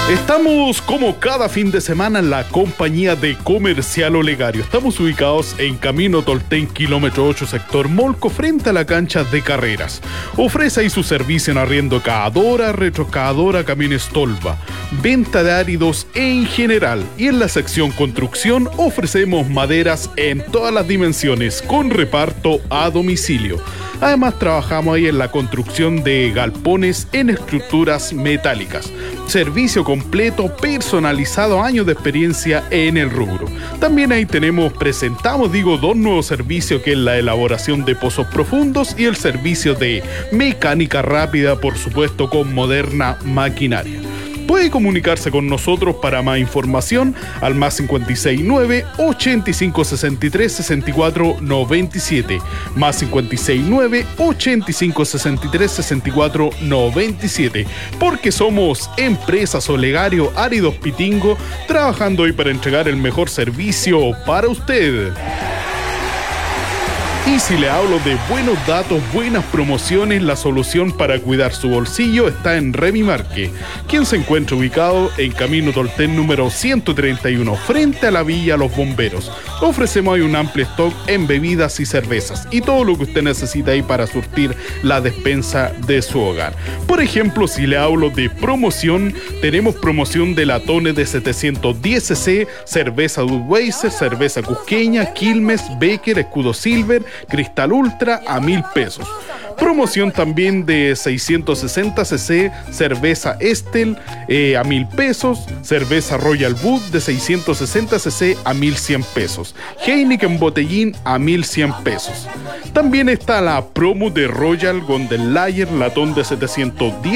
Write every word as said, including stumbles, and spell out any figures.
Estamos como cada fin de semana en la compañía de Comercial Olegario. Estamos ubicados en Camino Tolten, kilómetro ocho, sector Molco, frente a la cancha de carreras. Ofrece ahí su servicio en arriendo cavadora, retrocavadora, camiones tolva, venta de áridos en general. Y en la sección construcción ofrecemos maderas en todas las dimensiones con reparto a domicilio. Además trabajamos ahí en la construcción de galpones en estructuras metálicas. Servicio completo, personalizado, años de experiencia en el rubro. También ahí tenemos, presentamos, digo, dos nuevos servicios, que es la elaboración de pozos profundos y el servicio de mecánica rápida, por supuesto, con moderna maquinaria. Puede comunicarse con nosotros para más información al más cinco seis nueve, ochenta y cinco sesenta y tres, sesenta y cuatro noventa y siete, más cinco seis nueve, ochenta y cinco sesenta y tres, sesenta y cuatro noventa y siete, porque somos Empresas Olegario Áridos Pitingo, trabajando hoy para entregar el mejor servicio para usted. Y si le hablo de buenos datos, buenas promociones, la solución para cuidar su bolsillo está en Remimarque, quien se encuentra ubicado en Camino Tolten número ciento treinta y uno, frente a la Villa Los Bomberos. Ofrecemos ahí un amplio stock en bebidas y cervezas y todo lo que usted necesita ahí para surtir la despensa de su hogar. Por ejemplo, si le hablo de promoción, tenemos promoción de latones de setecientos diez centilitros, cerveza Budweiser, cerveza Cusqueña, Quilmes, Becker, Escudo Silver, Cristal Ultra a mil pesos. Promoción también de seiscientos sesenta centilitros, cerveza Estel eh, a mil pesos, cerveza Royal Bud de seiscientos sesenta centilitros a mil cien pesos, Heineken Botellín a mil cien pesos. También está la promo de Royal Golden Lager, latón de setecientos diez